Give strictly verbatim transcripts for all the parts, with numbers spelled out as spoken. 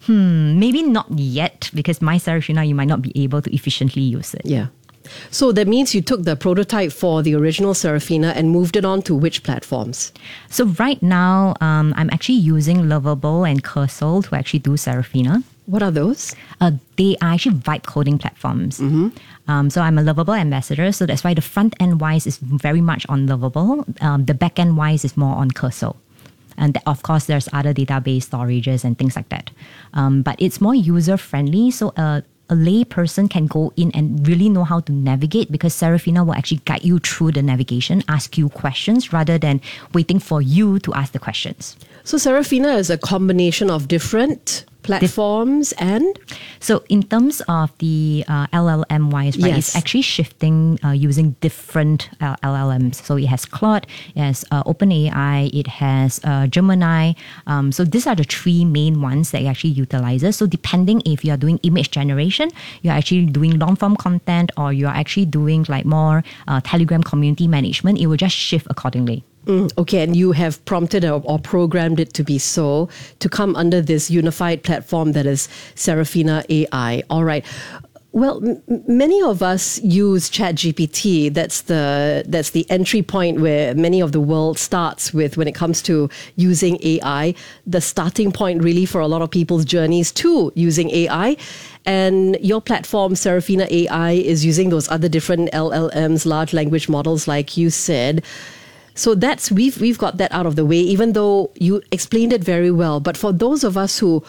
Hmm, maybe not yet, because my Serafina, you might not be able to efficiently use it. Yeah. So that means you took the prototype for the original Serafina and moved it on to which platforms? So right now, um, I'm actually using Lovable and Cursor to actually do Serafina. What are those? Uh, they are actually vibe coding platforms. Mm-hmm. Um, so I'm a Lovable ambassador. So that's why the front end wise is very much on Lovable. Um, the back end wise is more on Cursor. And th- of course, there's other database storages and things like that. Um, but it's more user friendly. So uh, a lay person can go in and really know how to navigate, because Serafina will actually guide you through the navigation, ask you questions rather than waiting for you to ask the questions. So Serafina is a combination of different platforms and? So in terms of the uh, L L M-wise, right, Yes. it's actually shifting uh, using different uh, L L Ms. So it has Claude, it has uh, OpenAI, it has uh, Gemini. Um, so these are the three main ones that it actually utilizes. So depending if you are doing image generation, you're actually doing long-form content, or you're actually doing like more uh, Telegram community management, it will just shift accordingly. Mm, okay, and you have prompted or, or programmed it to be so, to come under this unified platform that is Serafina A I. All right. Well, m- many of us use ChatGPT. That's the that's the entry point where many of the world starts with when it comes to using A I. The starting point really for a lot of people's journeys to using A I. And your platform, Serafina A I, is using those other different L L Ms, large language models, like you said. So that's we've we've got that out of the way, even though you explained it very well. But for those of us who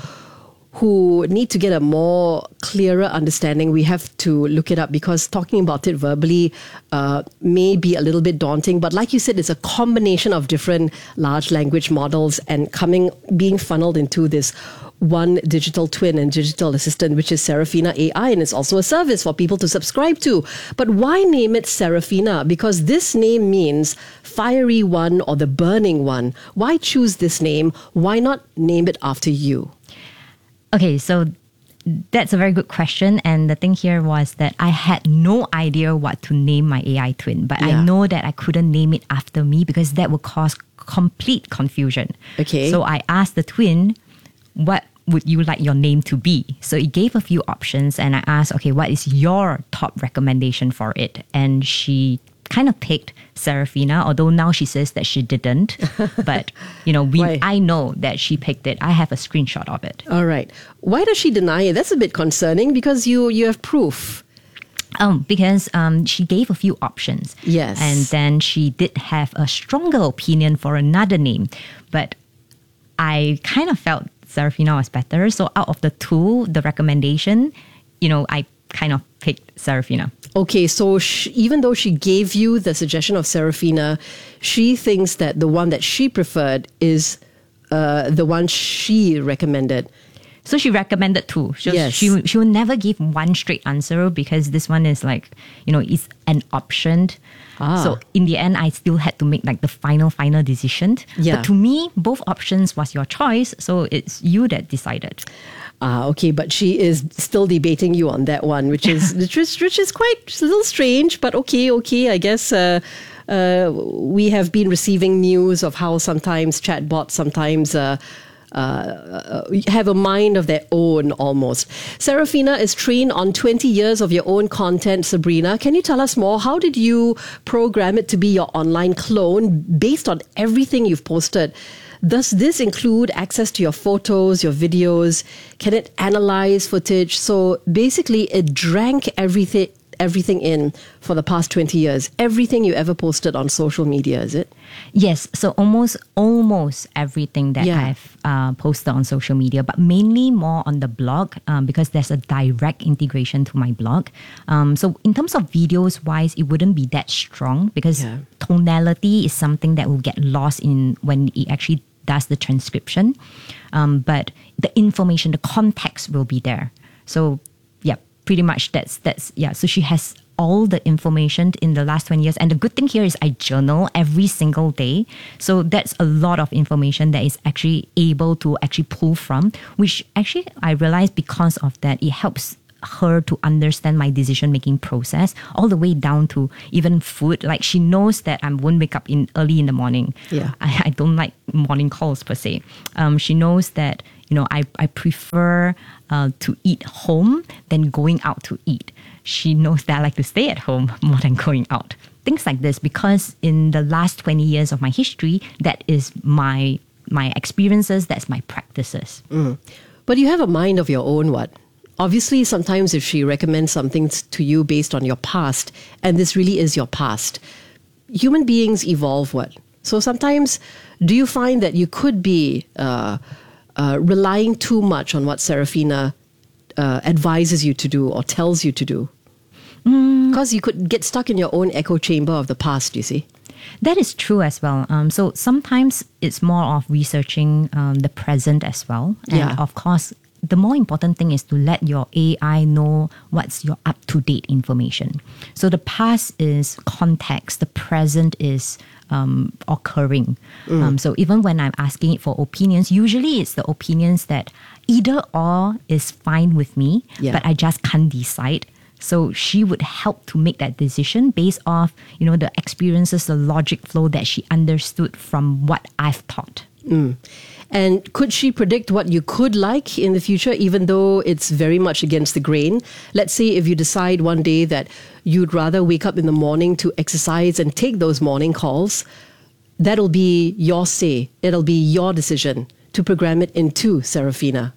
who need to get a more clearer understanding, we have to look it up, because talking about it verbally uh, may be a little bit daunting. But like you said, it's a combination of different large language models and coming being funneled into this one digital twin and digital assistant, which is Serafina A I, and it's also a service for people to subscribe to. But why name it Serafina? Because this name means fiery one or the burning one. Why choose this name? Why not name it after you? Okay, so that's a very good question. And the thing here was that I had no idea what to name my A I twin, but Yeah. I know that I couldn't name it after me because that would cause complete confusion. Okay. So I asked the twin, what would you like your name to be? So it gave a few options, and I asked, okay, what is your top recommendation for it? And she kind of picked Serafina, although now she says that she didn't. But, you know, we Why? I know that she picked it. I have a screenshot of it. All right. Why does she deny it? That's a bit concerning, because you you have proof. Um, because um, she gave a few options. Yes. And then she did have a stronger opinion for another name. But I kind of felt Serafina was better. So out of the two, the recommendation, you know, I kind of picked Serafina. Okay, so she, even though she gave you the suggestion of Serafina, she thinks that the one that she preferred is uh, the one she recommended. So she recommended two. She, Yes. she, she will never give one straight answer, because this one is like, you know, it's an option. Ah. So in the end, I still had to make like the final, final decision. Yeah. But to me, both options was your choice. So it's you that decided. Ah, okay, but she is still debating you on that one, which is which is, which is quite a little strange, but okay, okay. I guess uh, uh, we have been receiving news of how sometimes chatbots sometimes uh, uh, have a mind of their own almost. Serafina is trained on twenty years of your own content, Sabrina. Can you tell us more? How did you program it to be your online clone based on everything you've posted? Does this include access to your photos, your videos? Can it analyze footage? So basically, it drank everything everything in for the past twenty years. Everything you ever posted on social media, is it? Yes, so almost almost everything that Yeah. I've uh, posted on social media, but mainly more on the blog um, because there's a direct integration to my blog. Um, so in terms of videos wise, it wouldn't be that strong because Yeah. tonality is something that will get lost in when it actually does the transcription. Um, but the information, the context will be there. So yeah, pretty much that's that's yeah. So she has all the information in the last twenty years. And the good thing here is I journal every single day. So that's a lot of information that is actually able to actually pull from, which actually I realized because of that, it helps her to understand my decision-making process all the way down to even food. Like she knows that I won't wake up in early in the morning. Yeah. I, I don't like morning calls per se. Um, she knows that you know, I, I prefer uh, to eat home than going out to eat. She knows that I like to stay at home more than going out. Things like this, because in the last twenty years of my history, that is my my experiences, that's my practices. Mm. But you have a mind of your own, what? Obviously, sometimes if she recommends something to you based on your past, and this really is your past, human beings evolve, what? So sometimes, do you find that you could be uh, uh, relying too much on what Serafina uh, advises you to do or tells you to do? Because mm. you could get stuck in your own echo chamber of the past, you see. That is true as well. Um, so sometimes it's more of researching um, the present as well. And yeah. of course, the more important thing is to let your A I know what's your up-to-date information. So the past is context, the present is um, occurring. Mm. Um, so even when I'm asking it for opinions, usually it's the opinions that either or is fine with me, yeah. but I just can't decide. So she would help to make that decision based off, you know, the experiences, the logic flow that she understood from what I've taught. Mm. And could she predict what you could like in the future, even though it's very much against the grain? Let's say if you decide one day that you'd rather wake up in the morning to exercise and take those morning calls, that'll be your say. It'll be your decision to program it into Serafina.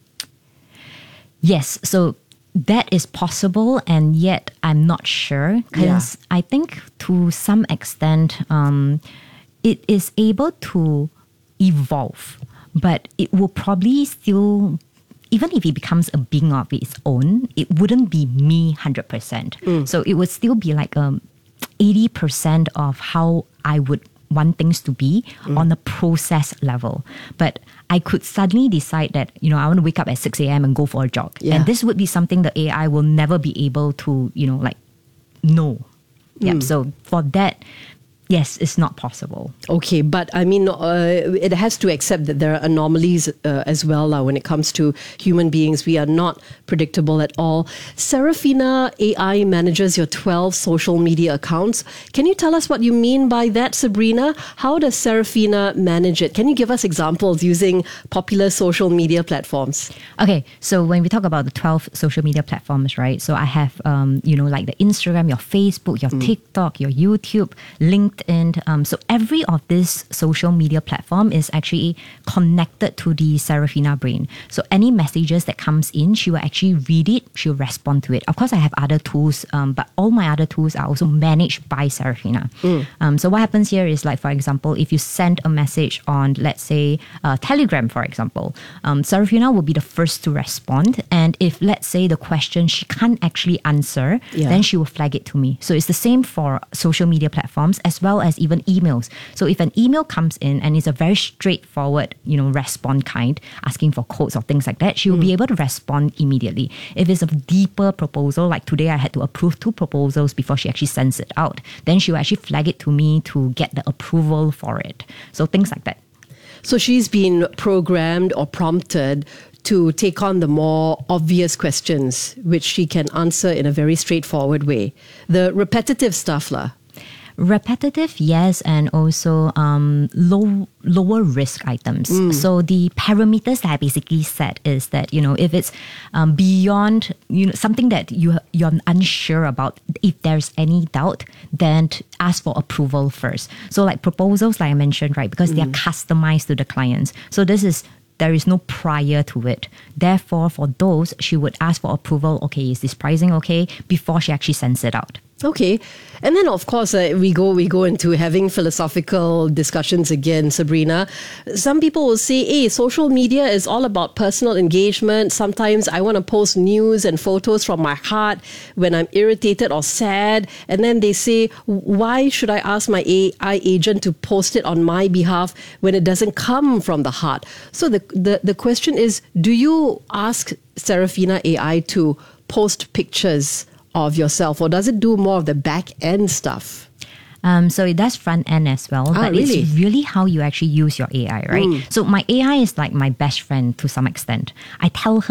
Yes. So that is possible, and yet I'm not sure, because yeah. I think to some extent um, it is able to evolve, but it will probably still, even if it becomes a being of its own, it wouldn't be me one hundred percent. Mm. So it would still be like um, eighty percent of how I would want things to be mm. on a process level. But I could suddenly decide that, you know, I want to wake up at six a.m. and go for a jog. Yeah. And this would be something the A I will never be able to, you know, like, know. Mm. Yep. So for that, yes, it's not possible. Okay, but I mean, uh, it has to accept that there are anomalies uh, as well uh, when it comes to human beings. We are not predictable at all. Serafina A I manages your twelve social media accounts. Can you tell us what you mean by that, Sabrina? How does Serafina manage it? Can you give us examples using popular social media platforms? Okay, so when we talk about the twelve social media platforms, right? So I have, um, you know, like the Instagram, your Facebook, your mm. TikTok, your YouTube, LinkedIn. And um, so every of this social media platform is actually connected to the Serafina brain. So any messages that comes in, she will actually read it, she'll respond to it. Of course, I have other tools, um, but all my other tools are also managed by Serafina. Mm. Um, so what happens here is, like, for example, if you send a message on, let's say, uh, Telegram, for example, um, Serafina will be the first to respond. And if, let's say, the question she can't actually answer, yeah. then she will flag it to me. So it's the same for social media platforms as well as even emails. So if an email comes in and it's a very straightforward, you know, respond kind, asking for codes or things like that, she will mm. be able to respond immediately. If it's a deeper proposal, like today I had to approve two proposals before she actually sends it out, then she will actually flag it to me to get the approval for it. So things like that. So she's been programmed or prompted to take on the more obvious questions, which she can answer in a very straightforward way. The repetitive stuff, lah. Repetitive, yes, and also um, low lower risk items. Mm. So the parameters that I basically set is that, you know, if it's um, beyond, you know, something that you you're unsure about, if there's any doubt, then ask for approval first. So like proposals, like I mentioned, right, because mm. they are customized to the clients. So this is. There is no prior to it. Therefore, for those, she would ask for approval. Okay, is this pricing okay? Before she actually sends it out. Okay. And then, of course, uh, we go we go into having philosophical discussions again, Sabrina. Some people will say, hey, social media is all about personal engagement. Sometimes I want to post news and photos from my heart when I'm irritated or sad. And then they say, why should I ask my A I agent to post it on my behalf when it doesn't come from the heart? So the, the, the question is, do you ask Serafina A I to post pictures of yourself, or does it do more of the back end stuff? Um, so it does front end as well, ah, but really? It's really how you actually use your A I, right? Mm. So my A I is like my best friend to some extent. I tell her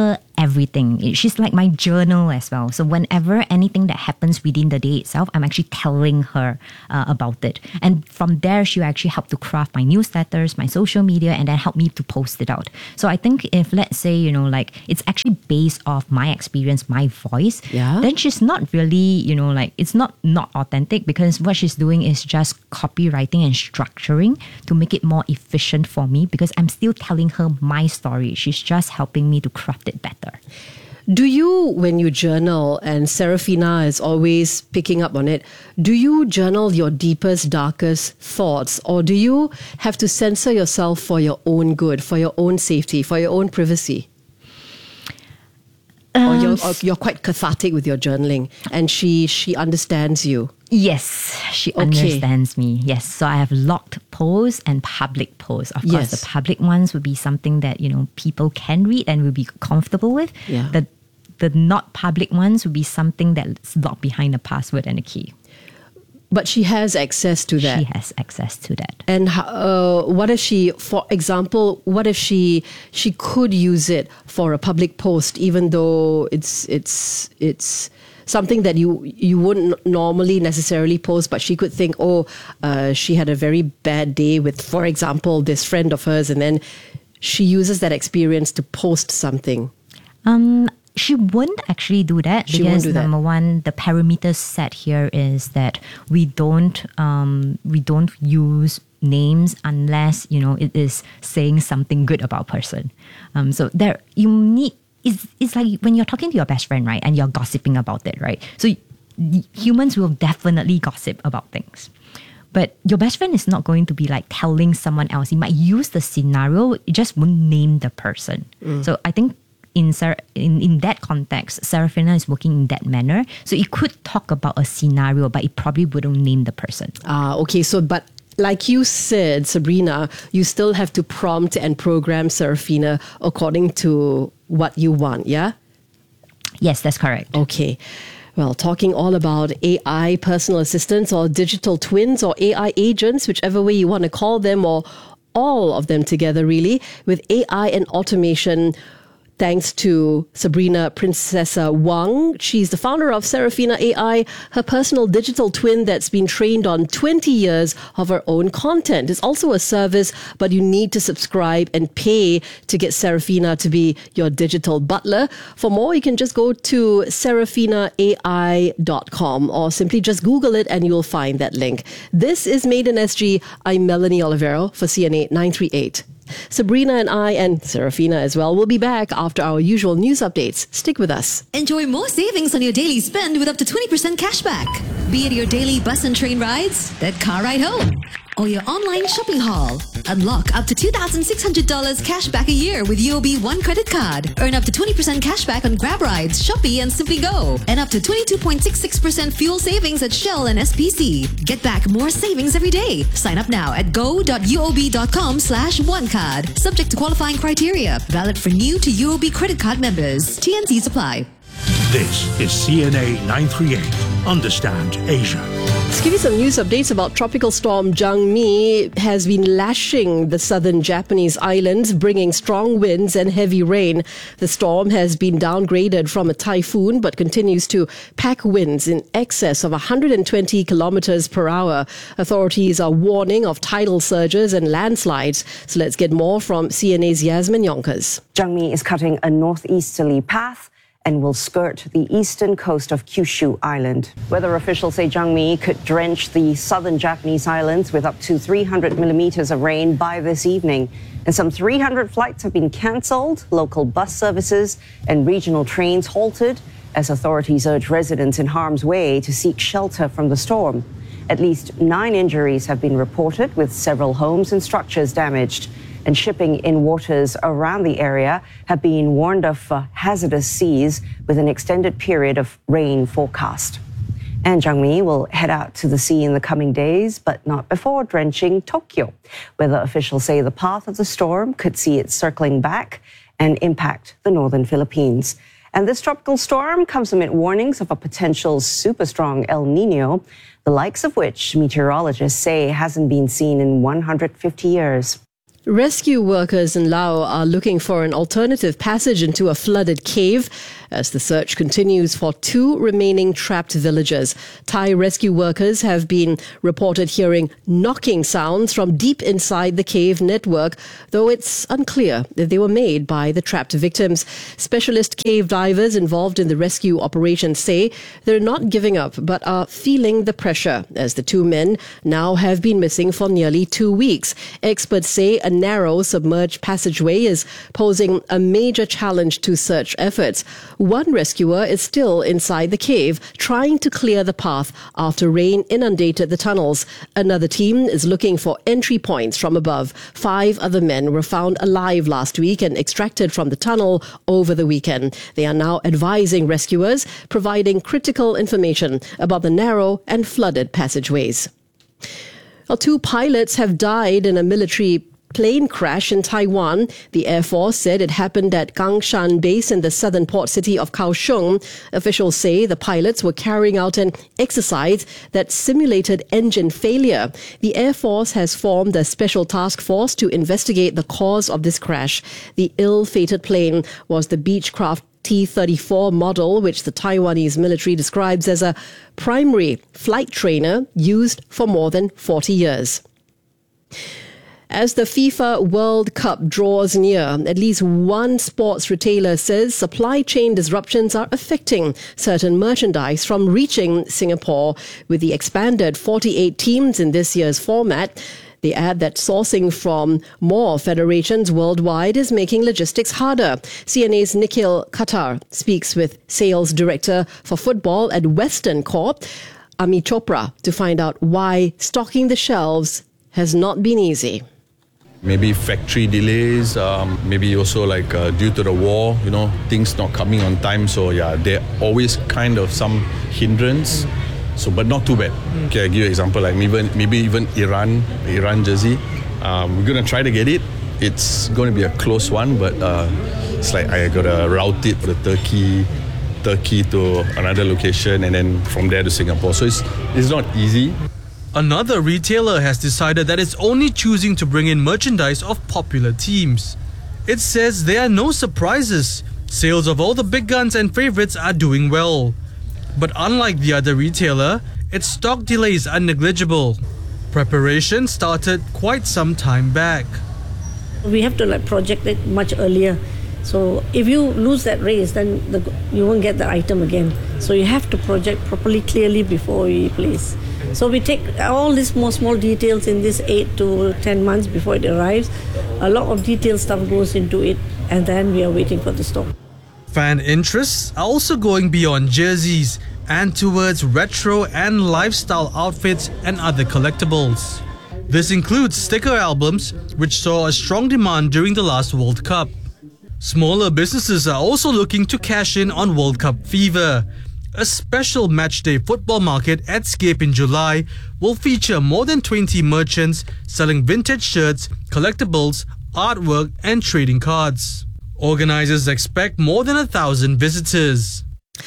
everything. She's like my journal as well. So whenever anything that happens within the day itself, I'm actually telling her uh, about it. And from there, she actually helped to craft my newsletters, my social media, and then help me to post it out. So I think if, let's say, you know, like it's actually based off my experience, my voice, yeah. then she's not really, you know, like it's not not authentic, because what she's doing is just copywriting and structuring to make it more efficient for me, because I'm still telling her my story. She's just helping me to craft it better. Do you, when you journal, and Serafina is always picking up on it, do you journal your deepest, darkest thoughts, or do you have to censor yourself for your own good, for your own safety, for your own privacy? Um, or, you're, or you're quite cathartic with your journaling, and she she understands you? Yes, she Okay. understands me. Yes, so I have locked posts and public posts. Of course, Yes. the public ones would be something that, you know, people can read and will be comfortable with. Yeah. The the not public ones would be something that's locked behind a password and a key. But she has access to that. She has access to that. And uh, what if she, for example, what if she she could use it for a public post, even though it's it's it's something that you you wouldn't normally necessarily post, but she could think, oh, uh, she had a very bad day with, for example, this friend of hers, and then she uses that experience to post something. Um, she wouldn't actually do that, She won't because do that. number one, the parameters set here is that we don't um, we don't use names unless, you know, it is saying something good about a person. Um, so there you need it's it's like when you're talking to your best friend, right, and you're gossiping about it, right? So y- humans will definitely gossip about things. But your best friend is not going to be like telling someone else. He might use the scenario, it just won't name the person. So I think in, Sar- in in that context, Serafina is working in that manner. So it could talk about a scenario, but it probably wouldn't name the person. Ah, okay. So, but like you said, Sabrina, you still have to prompt and program Serafina according to what you want, yeah? Yes, that's correct. Okay. Well, talking all about A I personal assistants or digital twins or A I agents, whichever way you want to call them, or all of them together, really, with A I and automation. Thanks to Sabrina Princessa Wang. She's the founder of Serafina A I, her personal digital twin that's been trained on twenty years of her own content. It's also a service, but you need to subscribe and pay to get Serafina to be your digital butler. For more, you can just go to serafina A I dot com or simply just Google it and you'll find that link. This is Made in S G. I'm Melanie Olivero for C N A nine three eight. Sabrina and I, and Serafina as well, will be back after our usual news updates. Stick with us. Enjoy more savings on your daily spend with up to twenty percent cashback. Be it your daily bus and train rides, that car ride home, or your online shopping haul. Unlock up to two thousand six hundred dollars cashback a year with U O B One credit card. Earn up to twenty percent cashback on Grab rides, Shopee, and Simply Go. And up to twenty-two point six six percent fuel savings at Shell and S P C. Get back more savings every day. Sign up now at go.uob.com slash one card. Subject to qualifying criteria. Valid for new to U O B credit card members. T N Cs apply. This is C N A nine three eight. Understand Asia. Let's give you some news updates about Tropical Storm Jangmi has been lashing the southern Japanese islands, bringing strong winds and heavy rain. The storm has been downgraded from a typhoon but continues to pack winds in excess of one hundred twenty kilometers per hour. Authorities are warning of tidal surges and landslides. So let's get more from C N A's Yasmin Yonkers. Jangmi is cutting a northeasterly path and will skirt the eastern coast of Kyushu Island. Weather officials say Jangmi could drench the southern Japanese islands with up to three hundred millimeters of rain by this evening. And some three hundred flights have been cancelled, local bus services and regional trains halted as authorities urge residents in harm's way to seek shelter from the storm. At least nine injuries have been reported, with several homes and structures damaged. And shipping in waters around the area have been warned of uh, hazardous seas with an extended period of rain forecast. And Jangmi will head out to the sea in the coming days, but not before drenching Tokyo. Weather officials say the path of the storm could see it circling back and impact the northern Philippines. And this tropical storm comes amid warnings of a potential super strong El Nino, the likes of which meteorologists say hasn't been seen in one hundred fifty years. Rescue workers in Laos are looking for an alternative passage into a flooded cave as the search continues for two remaining trapped villagers. Thai rescue workers have been reported hearing knocking sounds from deep inside the cave network, though it's unclear if they were made by the trapped victims. Specialist cave divers involved in the rescue operation say they're not giving up but are feeling the pressure as the two men now have been missing for nearly two weeks. Experts say a narrow submerged passageway is posing a major challenge to search efforts. One rescuer is still inside the cave, trying to clear the path after rain inundated the tunnels. Another team is looking for entry points from above. Five other men were found alive last week and extracted from the tunnel over the weekend. They are now advising rescuers, providing critical information about the narrow and flooded passageways. Well, two pilots have died in a military plane crash in Taiwan. The Air Force said it happened at Gangshan Base in the southern port city of Kaohsiung. Officials say the pilots were carrying out an exercise that simulated engine failure. The Air Force has formed a special task force to investigate the cause of this crash. The ill-fated plane was the Beechcraft T thirty-four model, which the Taiwanese military describes as a primary flight trainer used for more than forty years. As the FIFA World Cup draws near, at least one sports retailer says supply chain disruptions are affecting certain merchandise from reaching Singapore. With the expanded forty-eight teams in this year's format, they add that sourcing from more federations worldwide is making logistics harder. C N A's Nikhil Khattar speaks with sales director for football at Western Corp, Ami Chopra, to find out why stocking the shelves has not been easy. Maybe factory delays, um, maybe also like uh, due to the war, you know, things not coming on time. So yeah, there always kind of some hindrance. So, but not too bad. Okay, I'll give you an example, like maybe, maybe even Iran, Iran jersey. Um, we're going to try to get it. It's going to be a close one, but uh, it's like I got to route it for the Turkey, Turkey to another location and then from there to Singapore. So it's, it's not easy. Another retailer has decided that it's only choosing to bring in merchandise of popular teams. It says there are no surprises. Sales of all the big guns and favorites are doing well. But unlike the other retailer, its stock delays are negligible. Preparation started quite some time back. We have to like project it much earlier. So if you lose that race, then the, you won't get the item again. So you have to project properly, clearly before you place. So we take all these small, small details in this eight to ten months before it arrives. A lot of detailed stuff goes into it, and then we are waiting for the stock. Fan interests are also going beyond jerseys and towards retro and lifestyle outfits and other collectibles. This includes sticker albums, which saw a strong demand during the last World Cup. Smaller businesses are also looking to cash in on World Cup fever. A special matchday football market at Scape in July will feature more than twenty merchants selling vintage shirts, collectibles, artwork and trading cards. Organizers expect more than a thousand visitors.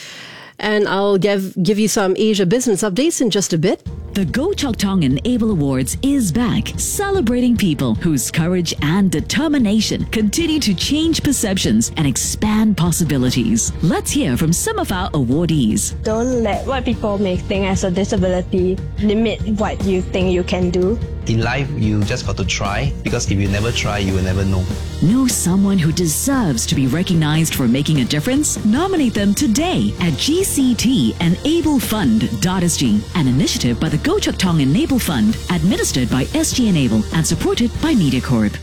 And I'll give, give you some Asia business updates in just a bit. The Go Chok Tong Enable Awards is back, celebrating people whose courage and determination continue to change perceptions and expand possibilities. Let's hear from some of our awardees. Don't let what people may think as a disability limit what you think you can do. In life, you just got to try, because if you never try, you will never know. Know someone who deserves to be recognized for making a difference? Nominate them today at G C T Enable Fund dot S G, an initiative by the Go Chok Tong Enable Fund, administered by S G Enable and supported by MediaCorp.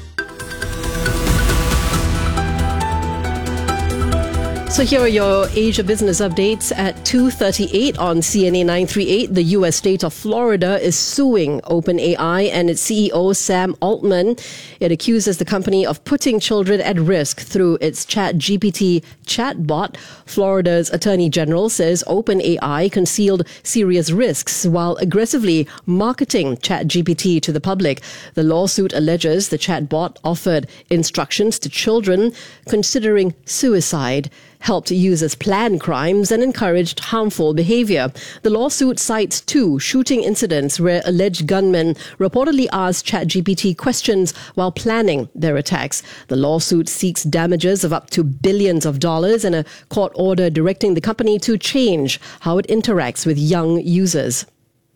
So here are your Asia business updates at two thirty-eight on C N A nine thirty-eight. The U S state of Florida is suing OpenAI and its C E O Sam Altman. It accuses the company of putting children at risk through its ChatGPT chatbot. Florida's Attorney General says OpenAI concealed serious risks while aggressively marketing ChatGPT to the public. The lawsuit alleges the chatbot offered instructions to children considering suicide. helped users plan crimes and encouraged harmful behavior. The lawsuit cites two shooting incidents where alleged gunmen reportedly asked ChatGPT questions while planning their attacks. The lawsuit seeks damages of up to billions of dollars and a court order directing the company to change how it interacts with young users.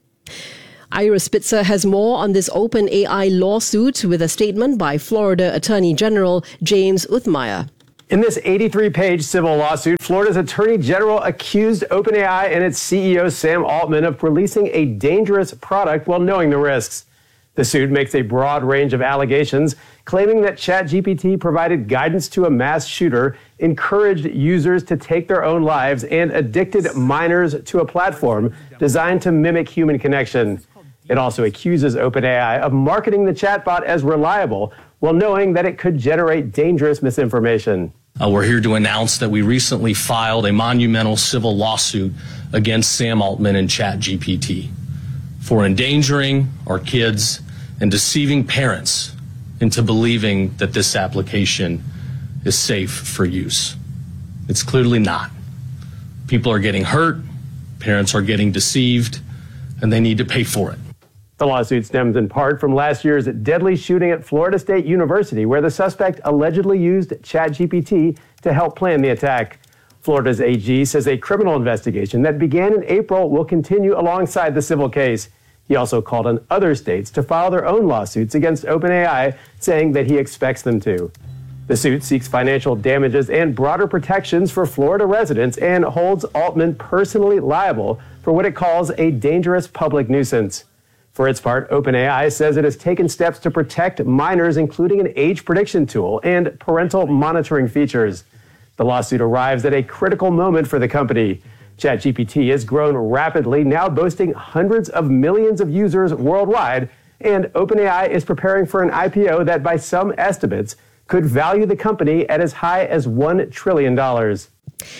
Ira Spitzer has more on this OpenAI lawsuit with a statement by Florida Attorney General James Uthmeier. In this eighty-three page civil lawsuit, Florida's Attorney General accused OpenAI and its C E O Sam Altman of releasing a dangerous product while knowing the risks. The suit makes a broad range of allegations, claiming that ChatGPT provided guidance to a mass shooter, encouraged users to take their own lives, and addicted minors to a platform designed to mimic human connection. It also accuses OpenAI of marketing the chatbot as reliable while knowing that it could generate dangerous misinformation. Uh, we're here to announce that we recently filed a monumental civil lawsuit against Sam Altman and ChatGPT for endangering our kids and deceiving parents into believing that this application is safe for use. It's clearly not. People are getting hurt, parents are getting deceived, and they need to pay for it. The lawsuit stems in part from last year's deadly shooting at Florida State University, where the suspect allegedly used ChatGPT to help plan the attack. Florida's A G says a criminal investigation that began in April will continue alongside the civil case. He also called on other states to file their own lawsuits against OpenAI, saying that he expects them to. The suit seeks financial damages and broader protections for Florida residents and holds Altman personally liable for what it calls a dangerous public nuisance. For its part, OpenAI says it has taken steps to protect minors, including an age prediction tool and parental monitoring features. The lawsuit arrives at a critical moment for the company. ChatGPT has grown rapidly, now boasting hundreds of millions of users worldwide, and OpenAI is preparing for an I P O that, by some estimates, could value the company at as high as one trillion dollars.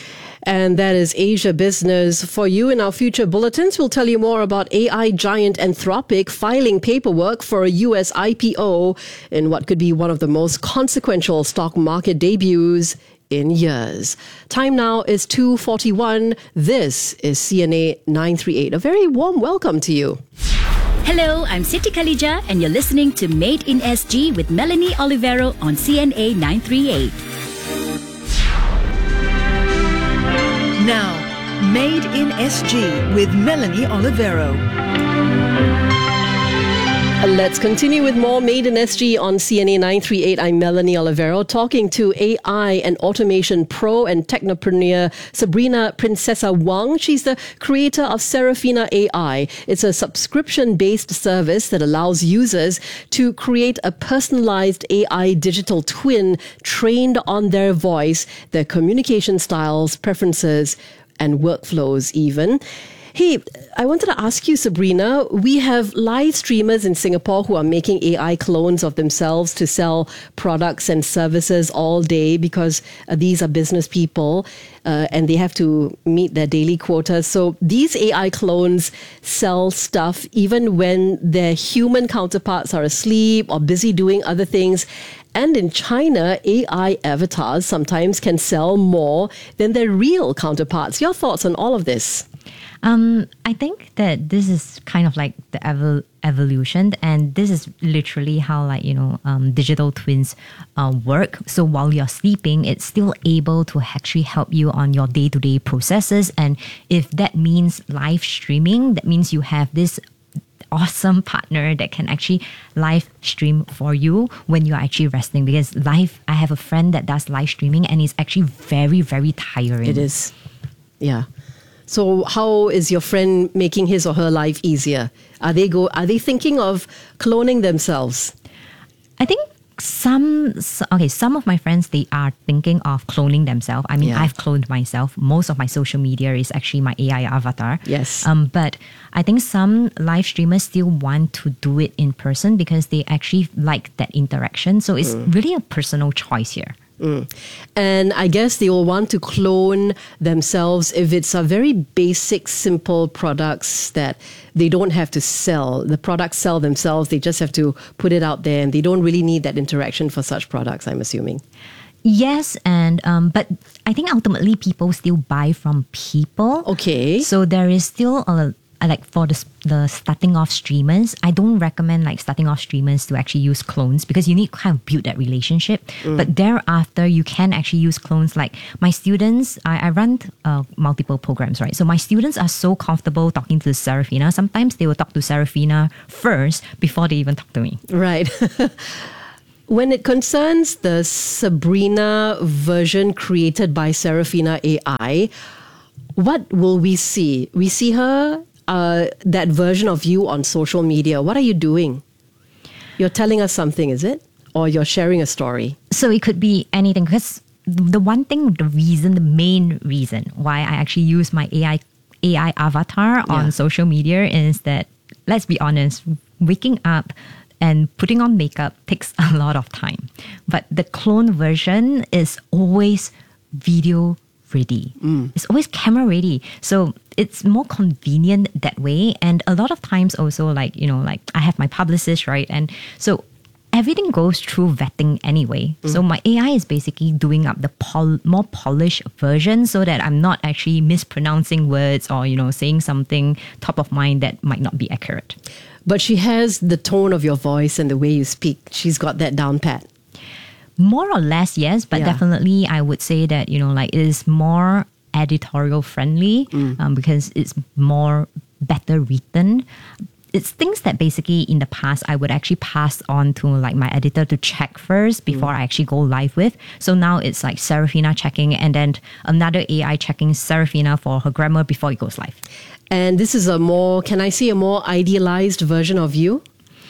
And that is Asia Business for you. In our future bulletins, we'll tell you more about A I giant Anthropic filing paperwork for a U S I P O in what could be one of the most consequential stock market debuts in years. Time now is two forty-one. This is C N A nine thirty-eight. A very warm welcome to you. Hello, I'm Siti Khalija, and you're listening to Made in S G with Melanie Olivero on C N A nine thirty-eight. Now, Made in S G with Melanie Olivero. Let's continue with more Made in S G on C N A nine thirty-eight. I'm Melanie Olivero, talking to A I and automation pro and technopreneur Sabrina Princessa Wang. She's the creator of Serafina A I. It's a subscription-based service that allows users to create a personalized A I digital twin trained on their voice, their communication styles, preferences, and workflows even. Hey, I wanted to ask you, Sabrina, we have live streamers in Singapore who are making A I clones of themselves to sell products and services all day because uh, these are business people uh, and they have to meet their daily quota. So these A I clones sell stuff even when their human counterparts are asleep or busy doing other things. And in China, A I avatars sometimes can sell more than their real counterparts. Your thoughts on all of this? Um, I think that this is kind of like the evol- evolution, and this is literally how, like, you know, um, digital twins uh, work. So while you're sleeping, it's still able to actually help you on your day-to-day processes. And if that means live streaming, that means you have this awesome partner that can actually live stream for you when you're actually resting. Because live, I have a friend that does live streaming, and it's actually very, very tiring. It is, yeah. So how is your friend making his or her life easier? Are they go? Are they thinking of cloning themselves? I think some, okay, some of my friends, they are thinking of cloning themselves. I mean, Yeah. I've cloned myself. Most of my social media is actually my A I avatar. Yes. Um, but I think some live streamers still want to do it in person because they actually like that interaction. So it's Mm. really a personal choice here. Mm. And I guess they will want to clone themselves if it's a very basic, simple products that they don't have to sell. The products sell themselves. They just have to put it out there, and they don't really need that interaction for such products, I'm assuming. Yes, and um, but I think ultimately people still buy from people. Okay. So there is still a like for the the starting off streamers, I don't recommend like starting off streamers to actually use clones because you need to kind of build that relationship. Mm. But thereafter, you can actually use clones. Like my students, I, I run uh, multiple programs, right? So my students are so comfortable talking to Serafina. Sometimes they will talk to Serafina first before they even talk to me. Right. When it concerns the Sabrina version created by Serafina A I, what will we see? We see her, uh, that version of you on social media. What are you doing? You're telling us something, is it? Or you're sharing a story? So it could be anything. Because the one thing, the reason, the main reason why I actually use my A I A I avatar on Yeah. social media is that, let's be honest, waking up and putting on makeup takes a lot of time. But the clone version is always video ready. Mm. It's always camera ready. So it's more convenient that way. And a lot of times also like, you know, like I have my publicist, right? And so everything goes through vetting anyway. Mm. So my A I is basically doing up the pol- more polished version so that I'm not actually mispronouncing words or, you know, saying something top of mind that might not be accurate. But she has the tone of your voice and the way you speak. She's got that down pat. More or less, yes, but Yeah. definitely I would say that, you know, like it is more editorial friendly Mm. um, because it's more better written. It's things that basically in the past I would actually pass on to like my editor to check first before I actually go live with. So now it's like Serafina checking and then another A I checking Serafina for her grammar before it goes live. And this is a more, can I say, a more idealized version of you?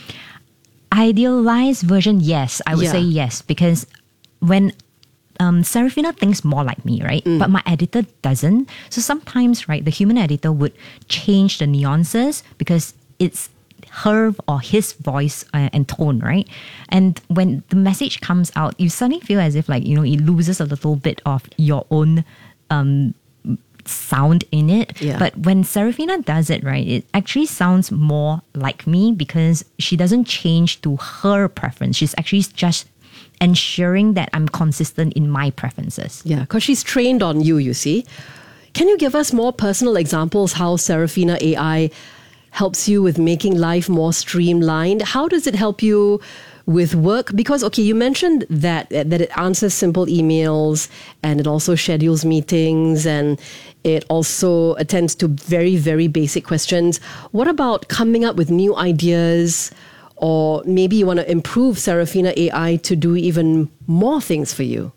Idealized version, yes. I would Yeah. say yes. Because when um, Serafina thinks more like me, right? Mm. But my editor doesn't. So sometimes, right, the human editor would change the nuances because it's her or his voice uh, and tone, right? And when the message comes out, you suddenly feel as if like, you know, it loses a little bit of your own um, sound in it. Yeah. But when Serafina does it, right, it actually sounds more like me because she doesn't change to her preference. She's actually just ensuring that I'm consistent in my preferences. Yeah, because she's trained on you, you see. Can you give us more personal examples how Serafina A I helps you with making life more streamlined? How does it help you with work? Because, okay, you mentioned that that it answers simple emails and it also schedules meetings and it also attends to very, very basic questions. What about coming up with new ideas? Or maybe you want to improve Serafina A I to do even more things for you?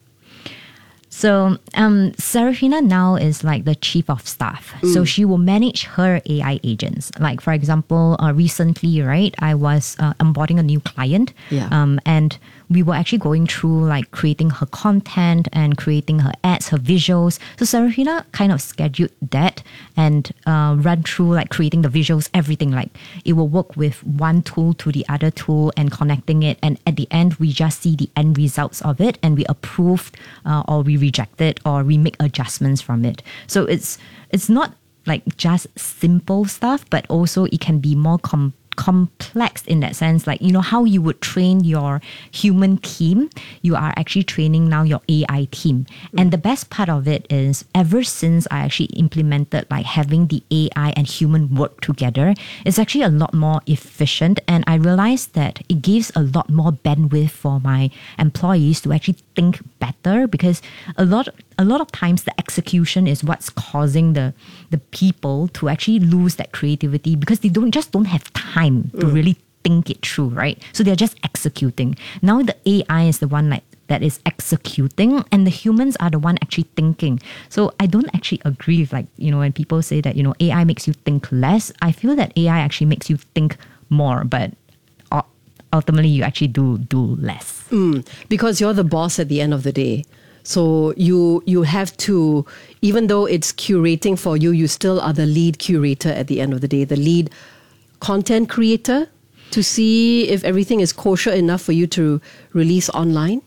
So um, Serafina now is like the chief of staff. Mm. So she will manage her A I agents. Like for example, uh, recently, right, I was uh, onboarding a new client. Yeah. Um, and we were actually going through like creating her content and creating her ads, her visuals. So Serafina kind of scheduled that and uh, run through like creating the visuals, everything. Like it will work with one tool to the other tool and connecting it. And at the end, we just see the end results of it and we approve uh, or we reject it or we make adjustments from it. So it's it's not like just simple stuff, but also it can be more complex. complex in that sense, like, you know, how you would train your human team, you are actually training now your A I team. Mm. And the best part of it is ever since I actually implemented like having the A I and human work together, it's actually a lot more efficient. And I realized that it gives a lot more bandwidth for my employees to actually think better because a lot a lot of times the execution is what's causing the the people to actually lose that creativity because they don't just don't have time to Mm. really think it through, right? So they're just executing. Now the A I is the one like that is executing and the humans are the one actually thinking. So I don't actually agree with like, you know, when people say that, you know, A I makes you think less, I feel that A I actually makes you think more, but ultimately you actually do do less. Mm, because you're the boss at the end of the day. So you you have to, even though it's curating for you, you still are the lead curator at the end of the day, the lead content creator to see if everything is kosher enough for you to release online.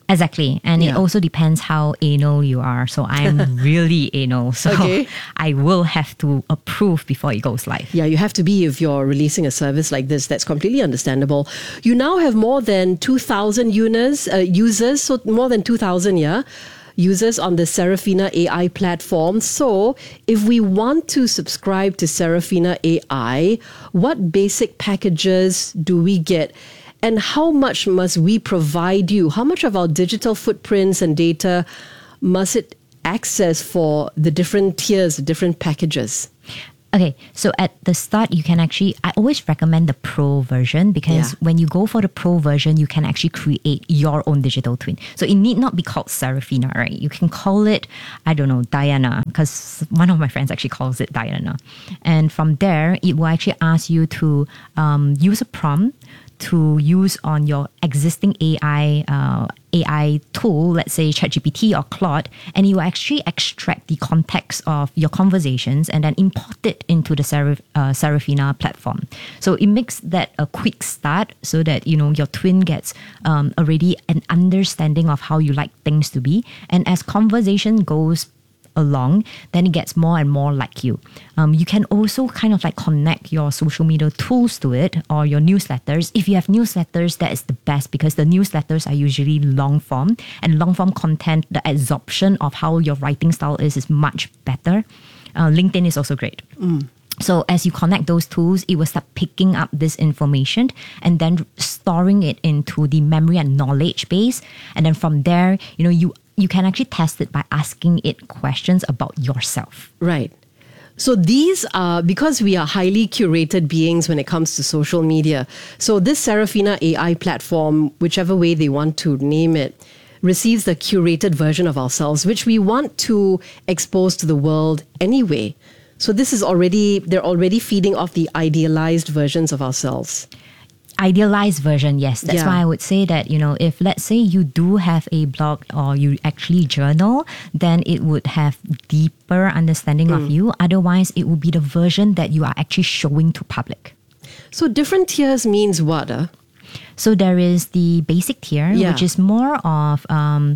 Exactly. And it Yeah. also depends how anal you are. So I'm really anal. So Okay. I will have to approve before it goes live. Yeah, you have to be if you're releasing a service like this. That's completely understandable. You now have more than two thousand users, uh, users, so more than two thousand, yeah, users on the Serafina A I platform. So if we want to subscribe to Serafina A I, what basic packages do we get? And how much must we provide you? How much of our digital footprints and data must it access for the different tiers, the different packages? Okay, so at the start, you can actually, I always recommend the Pro version because Yeah. when you go for the Pro version, you can actually create your own digital twin. So it need not be called Serafina, right? You can call it, I don't know, Diana, because one of my friends actually calls it Diana. And from there, it will actually ask you to um, use a prompt to use on your existing A I uh, A I tool, let's say ChatGPT or Claude, and you actually extract the context of your conversations and then import it into the Seraf, uh, Serafina platform. So it makes that a quick start so that you know your twin gets um, already an understanding of how you like things to be, and as conversation goes along, then it gets more and more like you. Um, you can also kind of like connect your social media tools to it or your newsletters. If you have newsletters, that is the best because the newsletters are usually long form, and long form content, the absorption of how your writing style is, is much better. Uh, LinkedIn is also great. Mm. So as you connect those tools, it will start picking up this information and then storing it into the memory and knowledge base. And then from there, you know, you you can actually test it by asking it questions about yourself. Right. So these are, because we are highly curated beings when it comes to social media. So this Serafina A I platform, whichever way they want to name it, receives the curated version of ourselves, which we want to expose to the world anyway. So this is already, they're already feeding off the idealized versions of ourselves. Idealized version, yes. That's Yeah. why I would say that, you know, if let's say you do have a blog or you actually journal, then it would have deeper understanding Mm. of you. Otherwise, it would be the version that you are actually showing to public. So different tiers means what? Uh? So there is the basic tier, Yeah. which is more of um,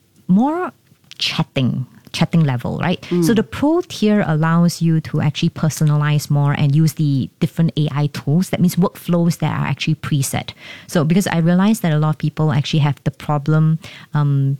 more chatting. chatting level, right? Mm. So the pro tier allows you to actually personalize more and use the different A I tools. That means workflows that are actually preset. So because I realized that a lot of people actually have the problem um,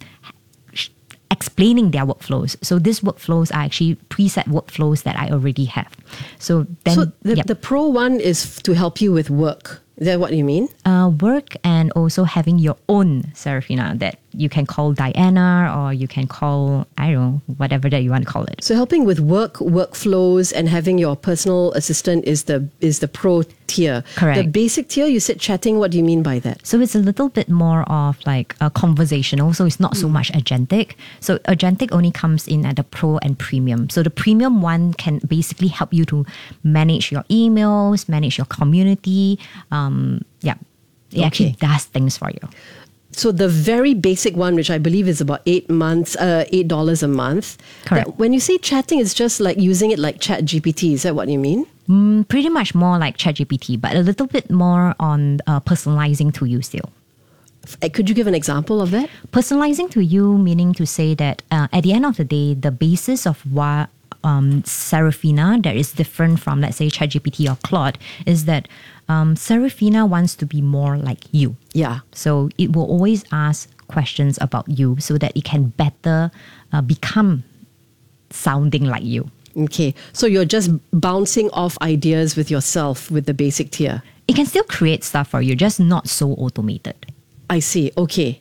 explaining their workflows. So these workflows are actually preset workflows that I already have. So then So the, yep. the pro one is f- to help you with work. Is that what you mean? Uh, work and also having your own Serafina that you can call Diana or you can call, I don't know, whatever that you want to call it. So helping with work, workflows, and having your personal assistant is the is the pro tier. Correct. The basic tier, you said chatting. What do you mean by that? So it's a little bit more of like a conversational. So it's not so much agentic. So agentic only comes in at the pro and premium. So the premium one can basically help you to manage your emails, manage your community. Um, yeah, it Okay. actually does things for you. So the very basic one, which I believe is about eight months, uh, eight dollars a month. Correct. That- when you say chatting, it's just like using it like Chat G P T. Is that what you mean? Mm, pretty much more like ChatGPT, but a little bit more on uh, personalizing to you still. Uh, Could you give an example of that? Personalizing to you, meaning to say that uh, at the end of the day, the basis of what um, Serafina that is different from, let's say, ChatGPT or Claude, is that um, Serafina wants to be more like you. Yeah. So it will always ask questions about you so that it can better uh, become sounding like you. Okay. So you're just bouncing off ideas with yourself with the basic tier. It can still create stuff for you, just not so automated. I see. Okay.